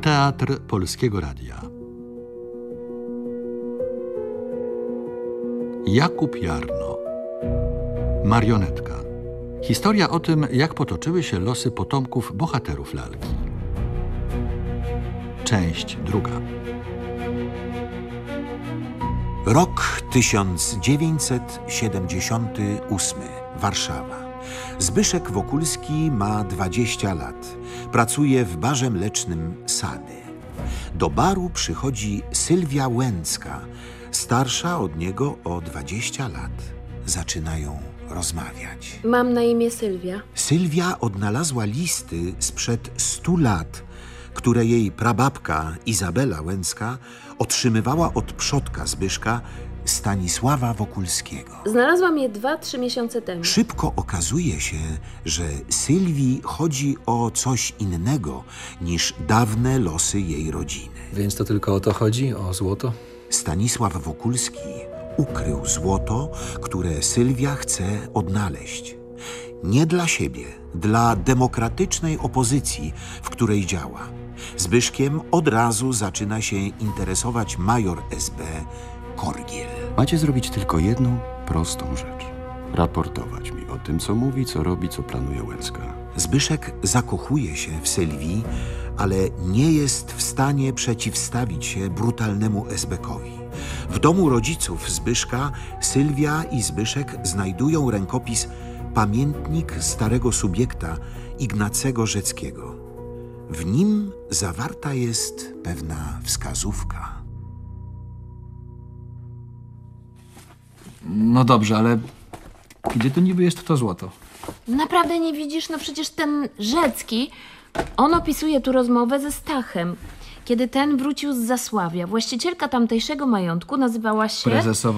Teatr Polskiego Radia. Jakub Jarno. Marionetka. Historia o tym, jak potoczyły się losy potomków bohaterów lalki. Część druga. Rok 1978. Warszawa. Zbyszek Wokulski ma 20 lat. Pracuje w barze mlecznym Sady. Do baru przychodzi Sylwia Łęcka, starsza od niego o 20 lat. Zaczynają rozmawiać. Mam na imię Sylwia. Sylwia odnalazła listy sprzed 100 lat, które jej prababka Izabela Łęcka otrzymywała od przodka Zbyszka, Stanisława Wokulskiego. Znalazłam je 2-3 miesiące temu. Szybko okazuje się, że Sylwii chodzi o coś innego niż dawne losy jej rodziny. Więc to tylko o to chodzi? O złoto? Stanisław Wokulski ukrył złoto, które Sylwia chce odnaleźć. Nie dla siebie, dla demokratycznej opozycji, w której działa. Zbyszkiem od razu zaczyna się interesować major SB Korgiel. Macie zrobić tylko jedną prostą rzecz. Raportować mi o tym, co mówi, co robi, co planuje Łęcka. Zbyszek zakochuje się w Sylwii, ale nie jest w stanie przeciwstawić się brutalnemu SB-kowi. W domu rodziców Zbyszka Sylwia i Zbyszek znajdują rękopis Pamiętnik starego subiekta Ignacego Rzeckiego. W nim zawarta jest pewna wskazówka. No dobrze, ale gdzie tu niby jest to złoto? Naprawdę nie widzisz? No przecież ten Rzecki, on opisuje tu rozmowę ze Stachem, kiedy ten wrócił z Zasławia. Właścicielka tamtejszego majątku nazywała się... Prezesowa